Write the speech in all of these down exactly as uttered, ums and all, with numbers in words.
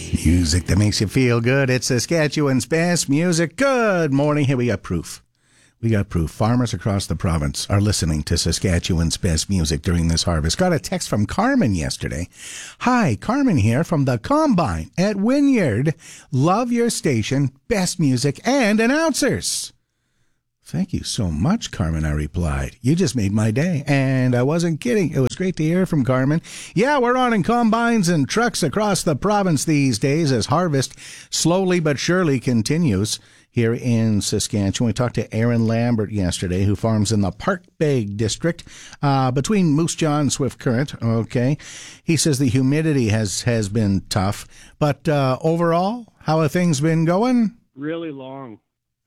Music that makes you feel good. It's Saskatchewan's best music. Good morning. Here we got proof. We got proof. Farmers across the province are listening to Saskatchewan's best music during this harvest. Got a text from Carmen yesterday. Hi, Carmen here from the Combine at Wynyard. Love your station, best music, and announcers. Thank you so much, Carmen, I replied. You just made my day, and I wasn't kidding. It was great to hear from Carmen. Yeah, we're on in combines and trucks across the province these days as harvest slowly but surely continues here in Saskatchewan. We talked to Aaron Lambert yesterday, who farms in the Parkbeg district uh, between Moose Jaw and Swift Current. Okay, he says the humidity has, has been tough, but uh, overall, how have things been going? Really long.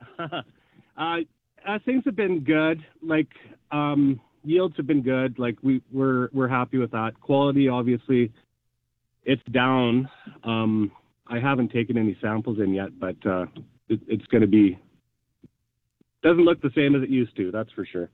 uh Uh, things have been good. Like um, yields have been good. Like we we're we're happy with that. Quality, obviously, it's down. Um, I haven't taken any samples in yet, but uh, it, it's going to be doesn't look the same as it used to. That's for sure.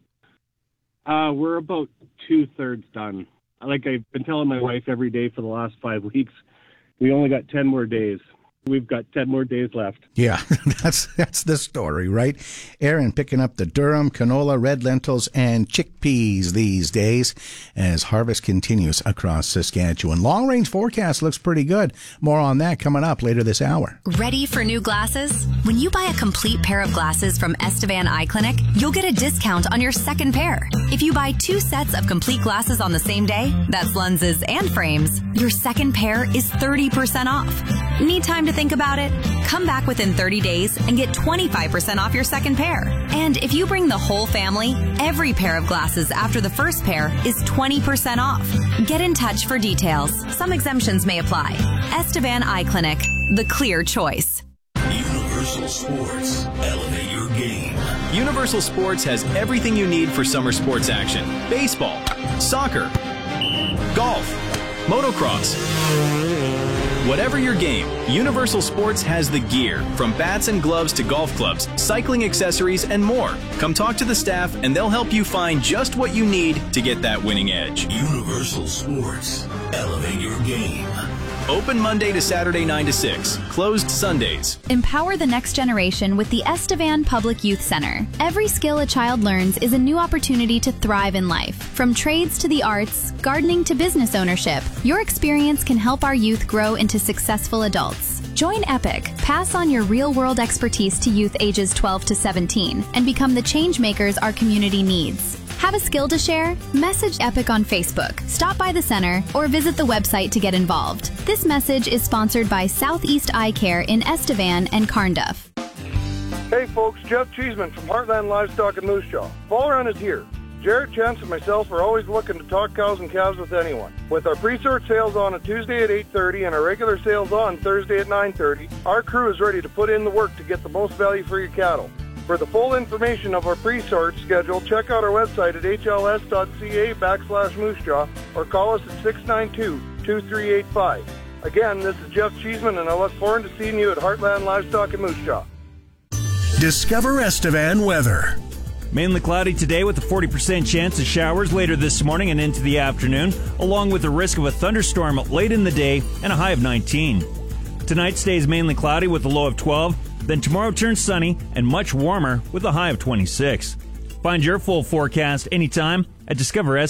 Uh, we're about two thirds done. Like I've been telling my wife every day for the last five weeks, we only got ten more days. We've got ten more days left. Yeah, that's that's the story, right? Aaron picking up the durum, canola, red lentils, and chickpeas these days as harvest continues across Saskatchewan. Long-range forecast looks pretty good. More on that coming up later this hour. Ready for new glasses? When you buy a complete pair of glasses from Estevan Eye Clinic, you'll get a discount on your second pair. If you buy two sets of complete glasses on the same day, that's lenses and frames, your second pair is thirty percent off. Need time to think about it? Come back within thirty days and get twenty-five percent off your second pair. And if you bring the whole family, every pair of glasses after the first pair is twenty percent off. Get in touch for details. Some exemptions may apply. Estevan Eye Clinic, the clear choice. Universal Sports. Elevate your game. Universal Sports has everything you need for summer sports action. Baseball, soccer, golf, motocross. Whatever your game, Universal Sports has the gear, from bats and gloves to golf clubs, cycling accessories, and more. Come talk to the staff and they'll help you find just what you need to get that winning edge. Universal Sports. Elevate your game. Open Monday to Saturday nine to six. Closed Sundays. Empower the next generation with the Estevan Public Youth Center. Every skill a child learns is a new opportunity to thrive in life. From trades to the arts, gardening to business ownership, your experience can help our youth grow into successful adults. Join EPIC, pass on your real-world expertise to youth ages twelve to seventeen, and become the change makers our community needs. Have a skill to share? Message EPIC on Facebook, stop by the center, or visit the website to get involved. This message is sponsored by Southeast Eye Care in Estevan and Carnduff. Hey folks, Jeff Cheeseman from Heartland Livestock in Moose Jaw. Fall Run is here. Jared, Chance, and myself are always looking to talk cows and calves with anyone. With our pre-sort sales on a Tuesday at eight thirty and our regular sales on Thursday at nine thirty, our crew is ready to put in the work to get the most value for your cattle. For the full information of our pre-sort schedule, check out our website at h l s dot c a backslash moose jaw or call us at six nine two, two three eight five. Again, this is Jeff Cheeseman, and I look forward to seeing you at Heartland Livestock in Moose Jaw. Discover Estevan weather. Mainly cloudy today with a forty percent chance of showers later this morning and into the afternoon, along with the risk of a thunderstorm late in the day and a high of nineteen. Tonight stays mainly cloudy with a low of twelve. Then tomorrow turns sunny and much warmer with a high of twenty-six. Find your full forecast anytime at Discover